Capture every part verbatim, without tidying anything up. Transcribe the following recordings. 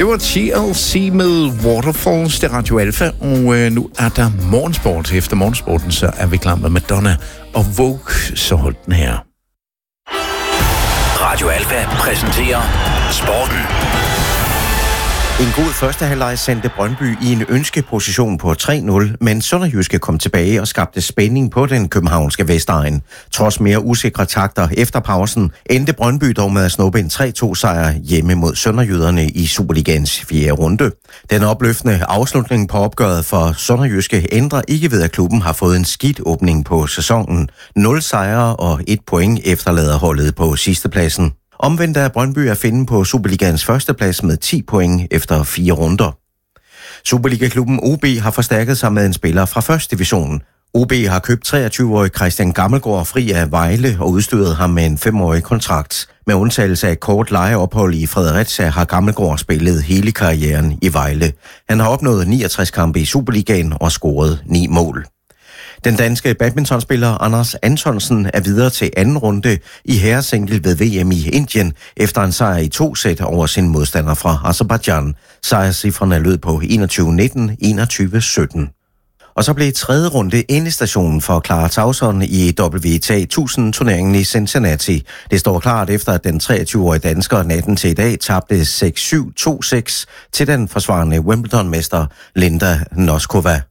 Det var T L C med Waterfalls, det er Radio Alfa, og øh, nu er der morgensport. Efter morgensporten, så er vi klar med Madonna og Vogue, så hold den her. Radio Alfa præsenterer sporten. En god første halvleg sendte Brøndby i en ønskeposition på tre nul, men Sønderjyske kom tilbage og skabte spænding på den københavnske Vestegn. Trods mere usikre takter efter pausen, endte Brøndby dog med at snuppe en tre to sejr hjemme mod Sønderjyderne i Superligans fjerde runde. Den opløftende afslutning på opgøret for Sønderjyske ændrer ikke ved, at klubben har fået en skidt åbning på sæsonen. nul sejre og et point efterlader holdet på sidstepladsen. Omvendt er Brøndby at finde på Superligans førsteplads med ti point efter fire runder. Superligaklubben O B har forstærket sig med en spiller fra første division. O B har købt treogtyve-årig Christian Gammelgaard fri af Vejle og udstyret ham med en femårig kontrakt. Med undtagelse af et kort lejeophold i Fredericia har Gammelgaard spillet hele karrieren i Vejle. Han har opnået niogtres kampe i Superligaen og scoret ni mål. Den danske badmintonspiller Anders Antonsen er videre til anden runde i herresingle ved V M i Indien efter en sejr i to sæt over sin modstander fra Aserbajdsjan. Sejrscifrene lød på enogtyve nitten, enogtyve sytten. Og så blev tredje runde endestationen for Clara Tauson i W T A tusind-turneringen i Cincinnati. Det står klart efter, at den treogtyve-årige dansker natten til i dag tabte seks syv to seks til den forsvarende Wimbledon-mester Linda Noskova.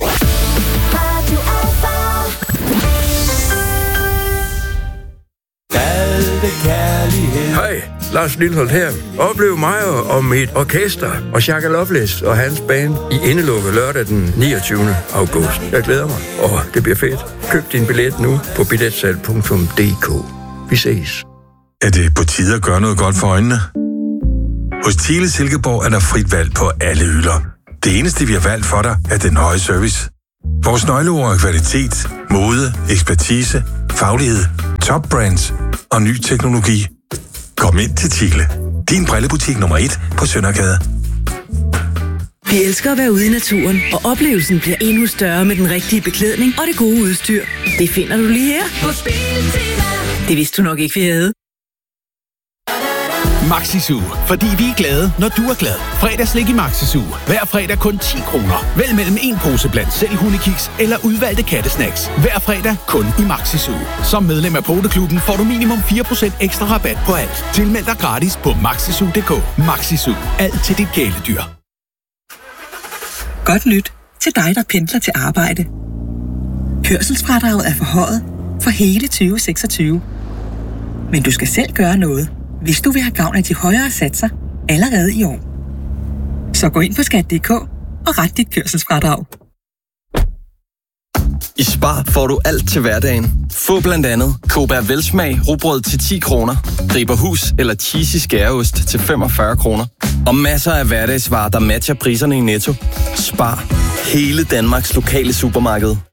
Hej, Lars Lilholt her. Oplev mig og mit orkester og Shaka Loveless og hans band i Indelukket lørdag den niogtyvende august. Jeg glæder mig, og det bliver fedt. Køb din billet nu på billetsalg punktum d k. Vi ses. Er det på tide at gøre noget godt for øjnene? Hos Thiele Silkeborg er der frit valg på alle hylder. Det eneste, vi har valgt for dig, er den høje service. Vores nøgleord er kvalitet, mode, ekspertise, faglighed, top brands og ny teknologi. Kom ind til Thiele. Din brillebutik nummer et på Søndergade. Vi elsker at være ude i naturen, og oplevelsen bliver endnu større med den rigtige beklædning og det gode udstyr. Det finder du lige her på Biltema. Det vidste du nok ikke, vi havde. Maxi-Zoo, fordi vi er glade, når du er glad. Fredagslik i Maxi-Zoo. Hver fredag kun ti kroner. Vælg mellem en pose blandt selv hundekiks eller udvalgte kattesnacks. Hver fredag kun i Maxi-Zoo. Som medlem af Poteklubben får du minimum fire procent ekstra rabat på alt. Tilmeld dig gratis på maxizoo punktum d k. Maxi-Zoo. Alt til dit kæledyr. Godt nyt til dig, der pendler til arbejde. Kørselsfradraget er forhøjet for hele tyve seksogtyve. Men du skal selv gøre noget, hvis du vil have gavn af de højere satser allerede i år. Så gå ind på skat punktum d k og ret dit kørselsfradrag. I Spar får du alt til hverdagen. Få blandt andet Kobær Velsmag rugbrød til ti kroner, Griberhus eller cheesy skæreost til femogfyrre kroner. Og masser af hverdagsvarer, der matcher priserne i Netto. Spar. Hele Danmarks lokale supermarked.